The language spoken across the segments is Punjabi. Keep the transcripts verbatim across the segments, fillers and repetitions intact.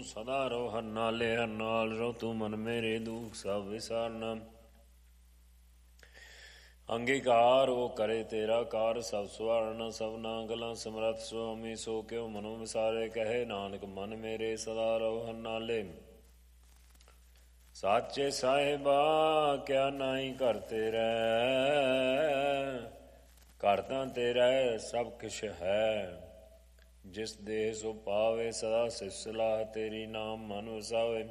ਸਦਾ ਰੋ ਹਰ ਨਾਲੇ ਹਰ ਨਾਲ ਰੋ, ਤੂੰ ਮਨ ਮੇਰੇ ਦੁੱਖ ਸਭ ਵਿਸਾਰਨਾ। ਅੰਗੀਕਾਰ ਉਹ ਕਰੇ ਤੇਰਾ ਕਾਰ, ਸਭ ਸਵਾਰਨਾ ਸਭਨਾ ਗਲਾਂ ਸਮਰੱਥ ਸੁਆਮੀ। ਸੋ ਕਿਉ ਮਨੋ ਵਿਸਾਰੇ ਕਹੇ ਨਾਨਕ, ਮਨ ਮੇਰੇ ਸਦਾ ਰੋ ਹਰ ਨਾਲੇ। ਸਾਚੇ ਸਾਹਿਬਾ ਕਿਆ ਨਾਹੀ ਘਰ ਤੇਰਾ, ਘਰ ਤਾਂ ਤੇਰਾ ਸਭ ਕਿਛ ਹੈ। ਜਿਸ ਦੇਹ ਸੋ ਪਾਵੇ ਸਦਾ ਸਿਫਤ ਸਲਾਹ ਤੇਰੀ, ਨਾਮ ਮਨ ਵਸਾਵੇ।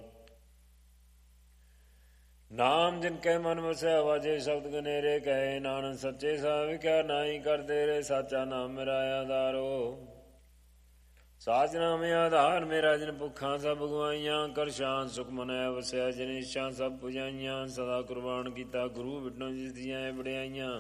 ਨਾਮ ਜਿਨ ਕੇ ਮਨ ਵਸਿਆ ਵਾਜੇ ਸ਼ਬਦ ਗਨੇਰੇ, ਕਹੇ ਨਾਨਕ ਸੱਚੇ ਸਾਹਿਬ ਕਿਆ ਨਾਹੀ ਘਰ ਤੇਰੇ। ਸਾਚਾ ਨਾਮ ਮੇਰਾ ਆਧਾਰੋ, ਸਾਚ ਨਾਮ ਆਧਾਰ ਮੇਰਾ। ਜਿਨ ਭੁੱਖਾਂ ਸਭ ਗਵਾਈਆਂ, ਕਰ ਸ਼ਾਂਤ ਸੁਖ ਮਨੈ ਵਸਿਆ। ਜਿਨ ਇੱਛਾ ਸਭ ਪੁਜਾਈਆਂ, ਸਦਾ ਕੁਰਬਾਨ ਕੀਤਾ ਗੁਰੂ ਵਿਟੋ ਜਿਸ ਦੀਆਂ ਵਡਿਆਈਆਂ।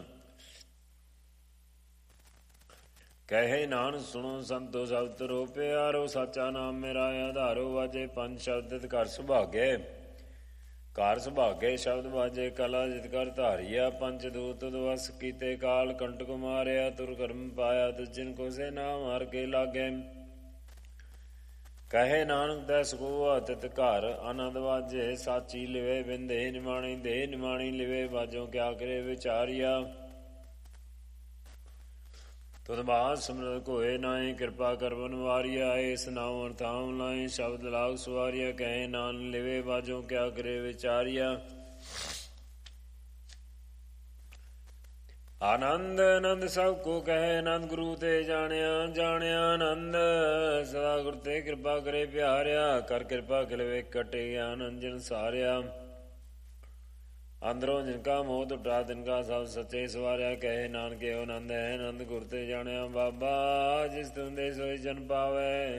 ਕਹੇ ਨਾਨਕ ਸੁਣੋ ਸੰਤੋ ਸਭ ਤਰੋ ਪਿਆਰੋ, ਸਾਚਾ ਨਾਮ ਮੇਰਾ ਆਧਾਰੋ। ਵਾਜੇ ਪੰਜ ਸ਼ਬਦ ਘਰ ਸੁਭਾਗੇ, ਘਰ ਸੁਭਾਗੇ ਸ਼ਬਦ ਵਾਜੇ ਕਲਾ ਜਿਤ ਕਰ ਧਾਰੀਆ। ਪੰਚ ਦੂਤ ਵਸ ਕੀਤੇ ਕਾਲ ਕੰਟਕ ਮਾਰਿਆ, ਤੁਰ ਕਰਮ ਪਾਇਆ ਤਿਸ ਜਿਨ ਕੋ ਸੇ ਨਾਮ ਹਰ ਕੇ ਲਾਗੇ। ਕਹੇ ਨਾਨਕ ਤੈ ਸਕੂਆ ਤਿਤ ਘਰ ਆਨੰਦ ਵਾਜੇ, ਸਾਚੀ ਲਿਵੇ ਬਿੰਦੇ ਨਿਮਾਣੀ ਦੇ ਨਿਮਾਣੀ ਲਿਵੇ। ਵਾਜੋ ਕਿਆ ਕਰੇ ਵਿਚਾਰਿਆ, ਤੁਧ ਬਾਤ ਸਿਮਰਤ ਕੋਏ ਨਾਹੀ। ਕਿਰਪਾ ਕਰ ਬਨਵਾਰੀਆ, ਏਸ ਨਾਉ ਅਰਥਾਉ ਲਾਈ। ਸ਼ਬਦ ਲਾਗ ਸੁਆਰੀਆ, ਕਹੇ ਨਾਨਕ ਲਿਵੇ। ਵਾਜੋ ਕਿਆ ਕਰੇ ਵਿਚਾਰਿਆ। ਆਨੰਦ ਆਨੰਦ ਸਭ ਕੋ ਕਹੇ, ਆਨੰਦ ਗੁਰੂ ਤੇ ਜਾਣਿਆ ਜਾਣਿਆ ਆਨੰਦ। ਸਦਾ ਗੁਰ ਤੇ ਕਿਰਪਾ ਕਰੇ ਪਿਆਰਿਆ, ਕਰ ਕਿਰਪਾ ਕਿਲਵੇ ਕਟੇ ਗਿਆਨ ਜਿਨ ਸਾਰਿਆ। ਅੰਦਰੋਂ ਜਿਨਕਾ ਮੋਹ ਟੁੱਟਾ ਤਿਨਕਾ ਸਭ ਸੱਚੇ ਸਵਾਰਿਆ। ਕਹੇ ਨਾਨਕ ਇਹੋ ਆਨੰਦ ਹੈ, ਆਨੰਦ ਗੁਰ ਤੇ ਜਾਣਿਆ ਬਾਬਾ। ਜਿਸ ਤੁੰਦੇ ਸੋਈ ਜਨ ਪਾਵੇ,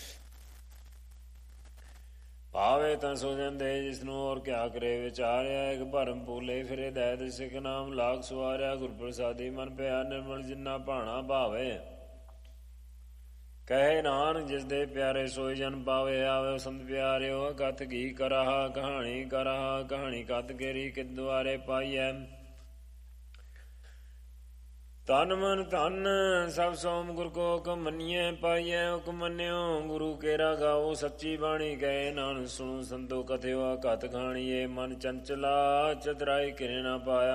ਪਾਵੇ ਤਾਂ ਸੋ ਜਾਂਦੇ ਜਿਸਨੂੰ ਹੋਰ ਕਿਆ ਕਰੇ ਵਿਚਾਰਿਆ। ਇੱਕ ਭਰਮ ਭੂਲੇ ਫਿਰੇ ਦੈਤ ਸਿੱਖ ਨਾਮ ਲਾਗ ਸੁਆਰਿਆ। ਗੁਰ ਪ੍ਰਸਾਦੀ ਮਨ ਪਿਆ ਨਿਰਮਲ ਜਿੰਨਾ ਭਾਣਾ ਭਾਵੇ। ਕਹੇ ਨਾਨਕ ਜਿਸ ਦੇ ਪਿਆਰੇ ਸੋਈ ਜਨ ਪਾਵੇ। ਆਵੇ ਸੰਤ ਪਿਆਰਿਓ ਕਥ ਕੀ ਕਰਾਹਾ, ਕਹਾਣੀ ਕਰਾਹਾ ਕਹਾਣੀ ਕਥ ਕੇਰੀ ਕਿਤ ਦੁਆਰੇ ਪਾਈਐ। ਤਨ ਮਨ ਧਨ ਸਭ ਸੋਮ ਗੁਰ ਕੋ ਹੁਕਮ ਮੰਨੀਐ ਪਾਈਐ। ਹੁਕਮ ਮੰਨਿਓ ਗੁਰੂ ਕੇਰਾ ਗਾਓ ਸੱਚੀ ਬਾਣੀ। ਕਹੇ ਨਾਨਕ ਸੁਣੋ ਸੰਤੋ ਕਥਿਓ ਕਥ ਖਾਣੀਏ। ਮਨ ਚੰਚਲਾ ਚਤਰਾਈ ਕਿਨੇ ਨਾ ਪਾਇਆ,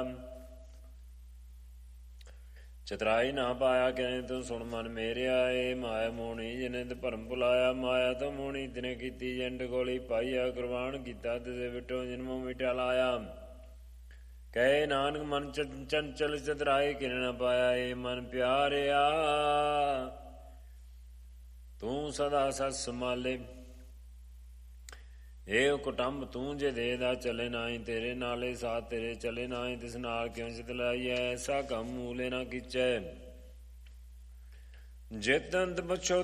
ਚਤਰਾਈ ਨਾ ਪਾਇਆ ਕਿਨੇ ਤੂੰ ਸੁਣ ਮਨ ਮੇਰਿਆ। ਏ ਮਾਇਆ ਮੋਣੀ ਜਿਨੇ ਤੇ ਭਰਮ ਭੁਲਾਇਆ, ਮਾਇਆ ਤੋਂ ਮੋਣੀ ਤਿਨੇ ਕੀਤੀ ਜੰਡ ਗੋਲੀ ਪਾਈਆ। ਕੁਰਬਾਨ ਕੀਤਾ ਤਿਸੇ ਵਿਟੋ ਜਨਮੋਂ ਮਿਟਾ ਲਾਇਆ। ਕਹੇ ਨਾਨਕ ਮਨ ਚੰਚਲ ਚਤਰਾਈ ਕਿਨੇ ਨਾ ਪਾਇਆ। ਏ ਮਨ ਪਿਆਰਿਆ ਤੂੰ ਸਦਾ ਸਤ ਸੰਭਾਲੇ। ਏ ਕੁਟੰਬ ਤੂੰ ਜੇ ਦੇ ਦਾ ਚਲੇ ਨਾਹੀ, ਤੇਰੇ ਨਾਲੇ ਸਾਥ ਤੇਰੇ ਚਲੇ ਨਾਹੀ। ਤਿਸ ਨਾਲ ਕਿਉਂ ਚਿਤ ਲਾਈਐ, ਐਸਾ ਕੰਮ ਮੂਲੇ ਨਾ ਕੀਚੈ। ਜਿਤ ਅੰਤ ਬਛੋ